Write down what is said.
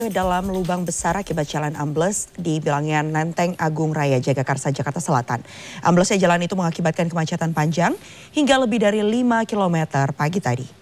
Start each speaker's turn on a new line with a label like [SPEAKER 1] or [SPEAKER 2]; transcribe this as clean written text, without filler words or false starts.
[SPEAKER 1] Dalam lubang besar akibat jalan ambles di bilangan Lenteng Agung Raya Jagakarsa, Jakarta Selatan. Amblesnya jalan itu mengakibatkan kemacetan panjang hingga lebih dari 5 km pagi tadi.